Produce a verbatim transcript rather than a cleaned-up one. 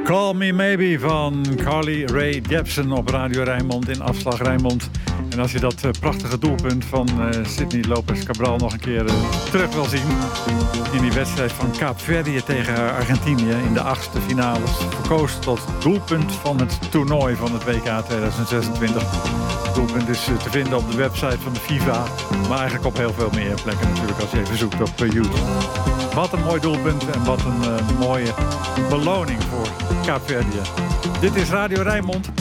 Call Me Maybe van Carly Rae Jepsen op Radio Rijnmond in Afslag Rijnmond. En als je dat uh, prachtige doelpunt van uh, Sydney Lopez Cabral nog een keer uh, terug wil zien... in die wedstrijd van Kaapverdië tegen Argentinië in de achtste finales... verkozen tot doelpunt van het toernooi van het W K tweeduizend zesentwintig. Het doelpunt is uh, te vinden op de website van de FIFA... maar eigenlijk op heel veel meer plekken natuurlijk als je even zoekt op uh, YouTube. Wat een mooi doelpunt en wat een uh, mooie beloning voor Kaapverdië. Dit is Radio Rijnmond.